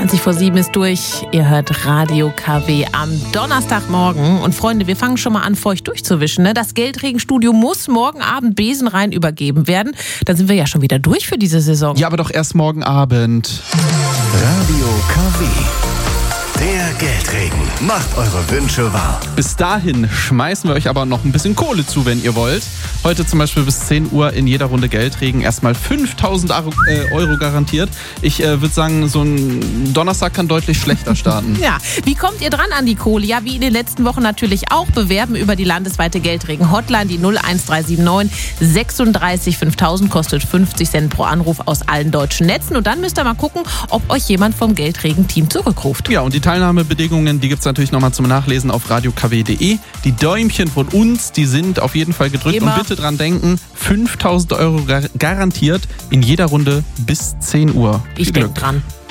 7:20 ist durch. Ihr hört Radio KW am Donnerstagmorgen. Und Freunde, wir fangen schon mal an, feucht durchzuwischen. Ne? Das Geldregenstudio muss morgen Abend besenrein übergeben werden. Dann sind wir ja schon wieder durch für diese Saison. Ja, aber doch erst morgen Abend. Radio KW. Der Geldregen. Macht eure Wünsche wahr. Bis dahin schmeißen wir euch aber noch ein bisschen Kohle zu, wenn ihr wollt. Heute zum Beispiel bis 10 Uhr in jeder Runde Geldregen erstmal 5.000 Euro garantiert. Ich würde sagen, so ein Donnerstag kann deutlich schlechter starten. Ja, wie kommt ihr dran an die Kohle? Ja, wie in den letzten Wochen natürlich auch. Bewerben über die landesweite Geldregen-Hotline, die 01379 36 5000, kostet 50 Cent pro Anruf aus allen deutschen Netzen. Und dann müsst ihr mal gucken, ob euch jemand vom Geldregen-Team zurückruft. Ja, und die Teilnahmebedingungen, die gibt es natürlich nochmal zum Nachlesen auf radiokw.de. Die Däumchen von uns, die sind auf jeden Fall gedrückt. Immer. Und bitte dran denken, 5.000 Euro garantiert in jeder Runde bis 10 Uhr. Ich denke dran.